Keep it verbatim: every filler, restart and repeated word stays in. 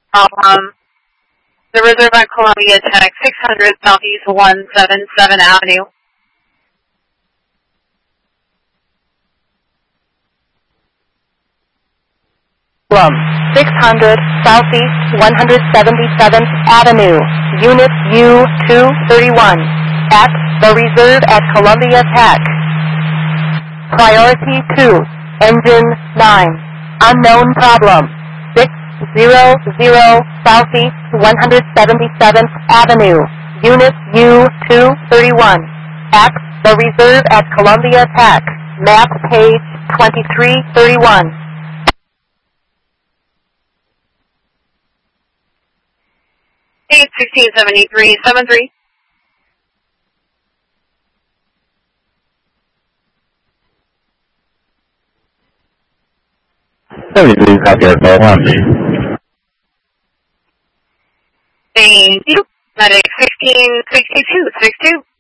Um, the reserve on Columbia Tech, six hundred Southeast one seventy-seven Avenue. Plum, six hundred Southeast one seventy-seventh Avenue, Unit U two thirty-one, at the reserve at Columbia Tech. Priority two, Engine nine, unknown problem, six hundred Southeast one seventy-seventh Avenue, Unit U two thirty-one, at the reserve at Columbia Tech, map page twenty-three thirty-one. eight sixteen seventy-three seventy-three. seventy-three, copy our call one, please. Thank you. Medic sixteen sixty-two sixty-two.